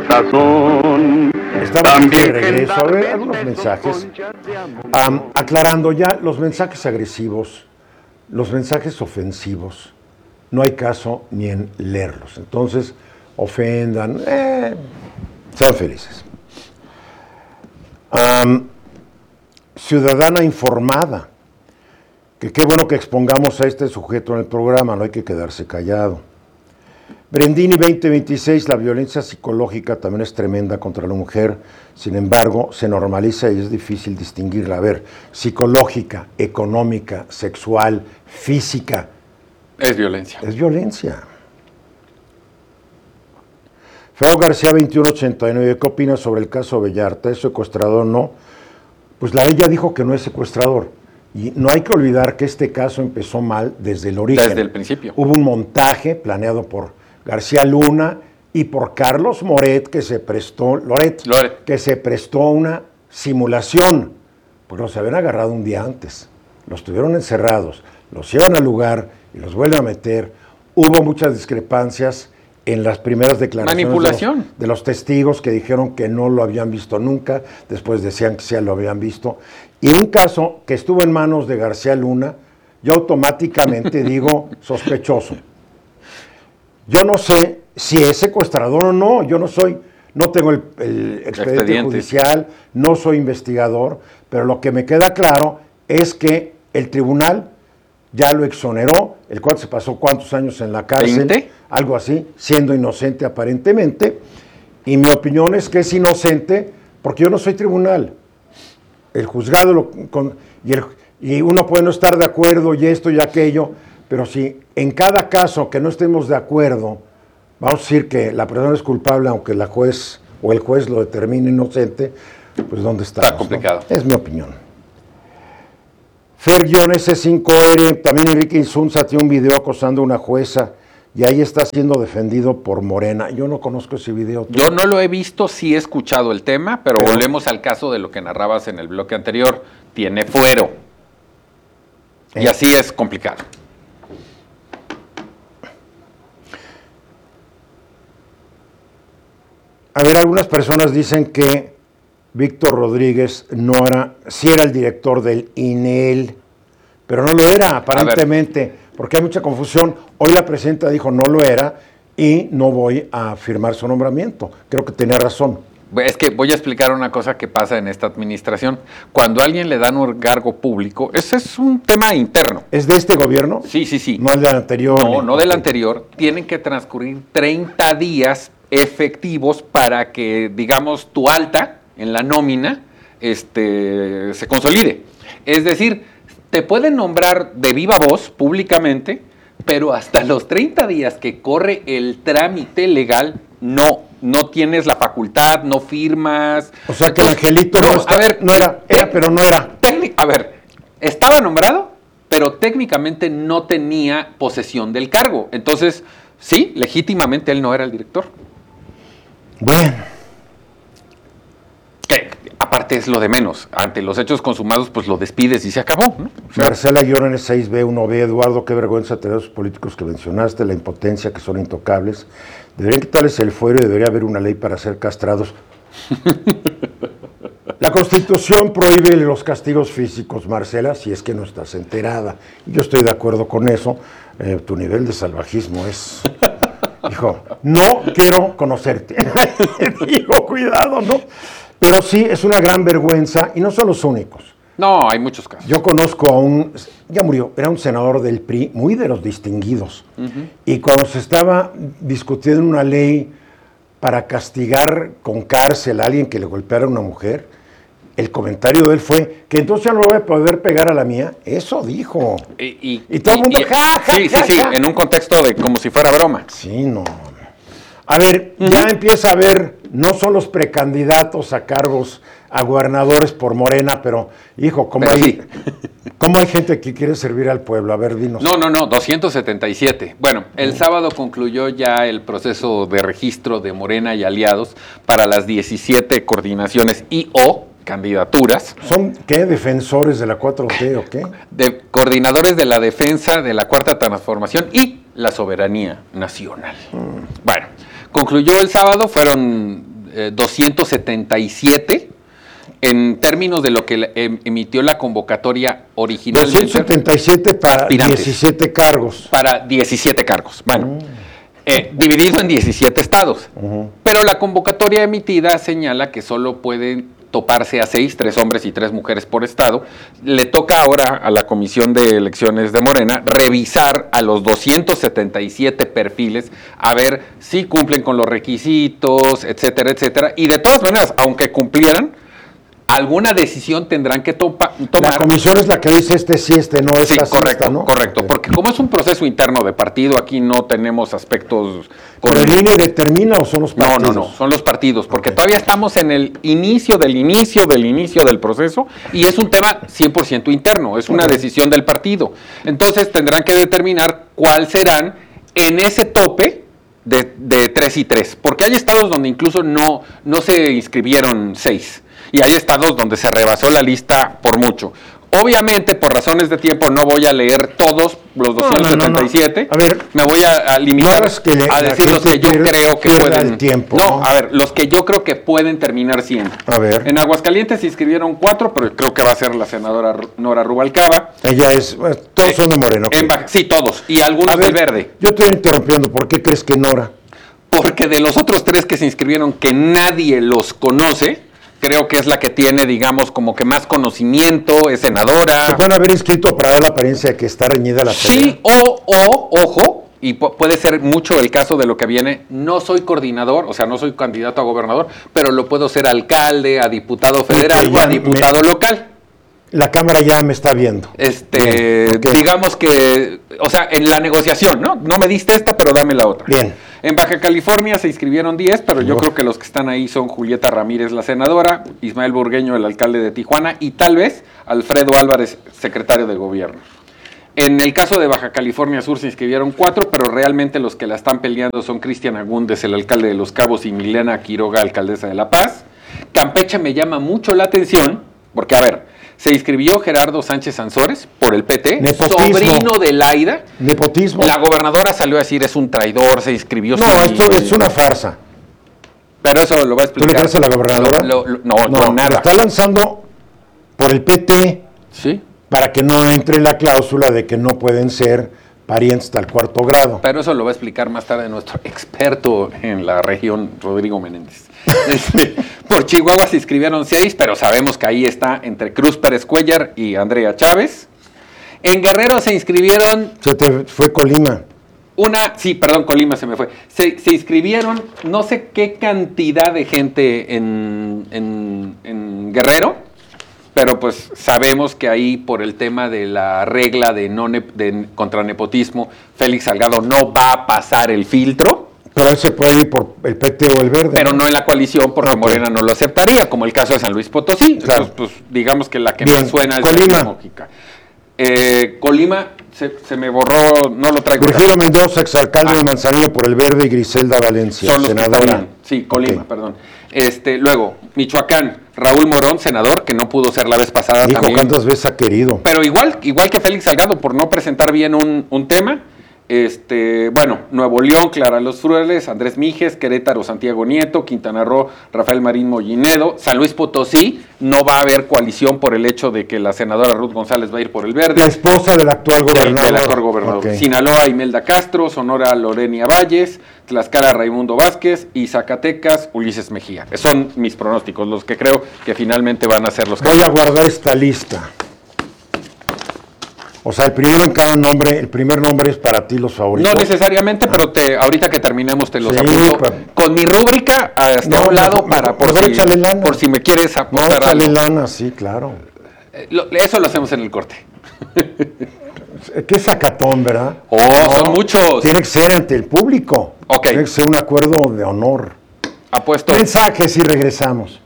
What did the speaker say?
sazón. Estamos de regreso. A ver, algunos mensajes. Aclarando ya, los mensajes agresivos, los mensajes ofensivos, no hay caso ni en leerlos. Entonces, ofendan, sean felices. Ciudadana informada, que qué bueno que expongamos a este sujeto en el programa, no hay que quedarse callado. Brendini 2026, la violencia psicológica también es tremenda contra la mujer, sin embargo, se normaliza y es difícil distinguirla. A ver, psicológica, económica, sexual, física. Es violencia. Es violencia. Feo García 2189, ¿qué opinas sobre el caso Vallarta? ¿Es secuestrador o no? Pues la ley ya dijo que no es secuestrador. Y no hay que olvidar que este caso empezó mal desde el origen. Desde el principio. Hubo un montaje planeado por García Luna y por Carlos Loret, que se prestó a una simulación, porque los habían agarrado un día antes, los tuvieron encerrados, los llevan al lugar y los vuelven a meter. Hubo muchas discrepancias en las primeras declaraciones manipulación de los testigos que dijeron que no lo habían visto nunca, después decían que sí lo habían visto. Y un caso que estuvo en manos de García Luna, yo automáticamente digo sospechoso. Yo no sé si es secuestrador o no, no tengo el expediente judicial, no soy investigador, pero lo que me queda claro es que el tribunal ya lo exoneró, el cual se pasó cuántos años en la cárcel, 20, algo así, siendo inocente aparentemente, y mi opinión es que es inocente porque yo no soy tribunal. El juzgado y uno puede no estar de acuerdo y esto y aquello, pero si en cada caso que no estemos de acuerdo, vamos a decir que la persona es culpable, aunque la juez o el juez lo determine inocente, pues ¿dónde estamos? Está complicado. ¿No? Es mi opinión. Fer-S5R, también Enrique Insunza tiene un video acosando a una jueza y ahí está siendo defendido por Morena. Yo no conozco ese video. Yo no lo he visto, sí he escuchado el tema, pero volvemos al caso de lo que narrabas en el bloque anterior. Tiene fuero. Y así es complicado. A ver, algunas personas dicen que Víctor Rodríguez sí era el director del INEL, pero no lo era aparentemente, porque hay mucha confusión. Hoy la presidenta dijo no lo era y no voy a firmar su nombramiento. Creo que tenía razón. Es que voy a explicar una cosa que pasa en esta administración. Cuando a alguien le dan un cargo público, ese es un tema interno. ¿Es de este gobierno? Sí, sí, sí. No es del anterior. No del anterior. Tienen que transcurrir 30 días efectivos para que, digamos, tu alta en la nómina se consolide. Es decir, te pueden nombrar de viva voz públicamente, pero hasta los 30 días que corre el trámite legal, no tienes la facultad, no firmas. O sea que el Angelito estaba nombrado, pero técnicamente no tenía posesión del cargo. Entonces, sí, legítimamente él no era el director. Bueno. Que aparte es lo de menos. Ante los hechos consumados, pues lo despides y se acabó, ¿no? O sea, Marcela Llora en el 6B, 1B, Eduardo, qué vergüenza tener a los políticos que mencionaste, la impotencia, que son intocables. Deberían quitarles el fuero y debería haber una ley para ser castrados. La Constitución prohíbe los castigos físicos, Marcela, si es que no estás enterada. Yo estoy de acuerdo con eso. Tu nivel de salvajismo es... Hijo, no quiero conocerte. Digo, cuidado, ¿no? Pero sí, es una gran vergüenza y no son los únicos. No, hay muchos casos. Yo conozco a ya murió, era un senador del PRI, muy de los distinguidos. Y cuando se estaba discutiendo una ley para castigar con cárcel a alguien que le golpeara a una mujer, el comentario de él fue que entonces ya no voy a poder pegar a la mía. Eso dijo. Y todo el mundo, sí, en un contexto de como si fuera broma. Sí, no. A ver, ya empieza a haber, no son los precandidatos a cargos, a gobernadores por Morena, pero, hijo, ¿cómo hay gente que quiere servir al pueblo? A ver, dinos. No, 277. Bueno, el sábado concluyó ya el proceso de registro de Morena y aliados para las 17 coordinaciones y/o candidaturas. ¿Son qué? ¿Defensores de la 4T o qué? De coordinadores de la defensa de la Cuarta Transformación y la soberanía nacional. Bueno, concluyó el sábado, fueron 277 en términos de lo que emitió la convocatoria originalmente. 277 para aspirantes. 17 cargos. Para 17 cargos. Bueno, dividido en 17 estados. Pero la convocatoria emitida señala que solo pueden toparse a 6, 3 hombres y 3 mujeres por estado. Le toca ahora a la Comisión de Elecciones de Morena revisar a los 277 perfiles, a ver si cumplen con los requisitos, etcétera, etcétera. Y de todas maneras, aunque cumplieran, alguna decisión tendrán que tomar. La comisión es la que dice sí, no, Sí, correcto, ¿no? Correcto, Okay. porque como es un proceso interno de partido, aquí no tenemos aspectos... ¿Pero el INE determina o son los partidos? No, son los partidos, porque todavía estamos en el inicio del proceso y es un tema 100% interno, es una decisión del partido. Entonces tendrán que determinar cuál serán en ese tope de 3 y 3, porque hay estados donde incluso no se inscribieron 6. Y hay estados donde se rebasó la lista por mucho. Obviamente, por razones de tiempo, no voy a leer todos los 277. No. A ver, me voy a limitar a decir los que yo creo que pueden. El tiempo, no, a ver, los que yo creo que pueden terminar siendo. A ver. En Aguascalientes se inscribieron 4, pero creo que va a ser la senadora Nora Rubalcaba. Ella es, todos son de Moreno. Sí, todos. Y algunos del Verde. Yo estoy interrumpiendo. ¿Por qué crees que Nora? Porque de los otros 3 que se inscribieron, que nadie los conoce, creo que es la que tiene, digamos, como que más conocimiento, es senadora. ¿Se pueden haber inscrito para dar la apariencia de que está reñida la pelea? Sí, ojo, y puede ser mucho el caso de lo que viene, no soy coordinador, o sea, no soy candidato a gobernador, pero lo puedo ser alcalde, a diputado federal o a diputado local. La Cámara ya me está viendo. Okay. Digamos que, o sea, en la negociación, ¿no? No me diste esta, pero dame la otra. Bien. En Baja California se inscribieron 10, pero yo creo que los que están ahí son Julieta Ramírez, la senadora, Ismael Burgueño, el alcalde de Tijuana, y tal vez Alfredo Álvarez, secretario de gobierno. En el caso de Baja California Sur se inscribieron 4, pero realmente los que la están peleando son Cristian Agúndez, el alcalde de Los Cabos, y Milena Quiroga, alcaldesa de La Paz. Campeche me llama mucho la atención, porque, a ver, se inscribió Gerardo Sánchez Ansores por el PT, nepotismo. Sobrino de Laida. Nepotismo. La gobernadora salió a decir es un traidor, se inscribió. No, esto es una farsa. Pero eso lo va a explicar. ¿Tú le crees a la gobernadora? No, nada. Lo está lanzando por el PT. Sí. Para que no entre la cláusula de que no pueden ser parientes hasta el 4º grado. Pero eso lo va a explicar más tarde nuestro experto en la región, Rodrigo Menéndez. Por Chihuahua se inscribieron 6, pero sabemos que ahí está entre Cruz Pérez Cuellar y Andrea Chávez. En Guerrero se inscribieron... Se te fue Colima. Colima se me fue. Se inscribieron no sé qué cantidad de gente en Guerrero, pero pues sabemos que ahí por el tema de la regla contra nepotismo, Félix Salgado no va a pasar el filtro. Pero él se puede ir por el PT o el Verde. Pero no en la coalición porque Morena no lo aceptaría, como el caso de San Luis Potosí. Claro. Entonces, pues digamos que la que Bien. más suena es Colima. Colima se me borró, no lo traigo. Virgilio Mendoza, exalcalde de Manzanillo por el Verde, y Griselda Valencia, son los senadora. que estarían. Sí, Colima, perdón. Luego, Michoacán, Raúl Morón, senador, que no pudo ser la vez pasada. Hijo, también. ¿cuántas veces ha querido? Pero igual que Félix Salgado, por no presentar bien un tema. Nuevo León, Clara Los Frueles, Andrés Mijes, Querétaro, Santiago Nieto, Quintana Roo, Rafael Marín Mollinedo, San Luis Potosí, no va a haber coalición por el hecho de que la senadora Ruth González va a ir por el Verde. La esposa del actual gobernador. Del actual gobernador. Okay. Sinaloa, Imelda Castro, Sonora, Lorenia Valles, Tlaxcala, Raimundo Vázquez, y Zacatecas, Ulises Mejía. Son mis pronósticos, los que creo que finalmente van a ser los que... Voy a guardar esta lista. O sea, el primer nombre es para ti los favoritos. No necesariamente, pero ahorita que terminemos te los Sí, apunto. pero... Con mi rúbrica hasta un lado por si me quieres apuntar algo. Échale lana, sí, claro. Eso lo hacemos en el corte. Qué sacatón, ¿verdad? Son muchos. Tiene que ser ante el público. Ok. Tiene que ser un acuerdo de honor. Apuesto. Mensajes y regresamos.